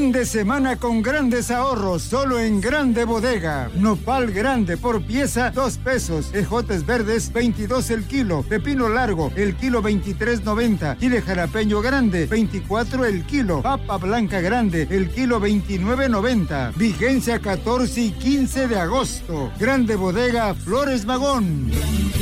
Fin de semana con grandes ahorros, solo en Grande Bodega. Nopal grande por pieza, 2 pesos. Ejotes verdes, 22 el kilo. Pepino largo, el kilo 23.90. Chile jalapeño grande, 24 el kilo. Papa blanca grande, el kilo 29.90. Vigencia 14 y 15 de agosto. Grande Bodega, Flores Magón.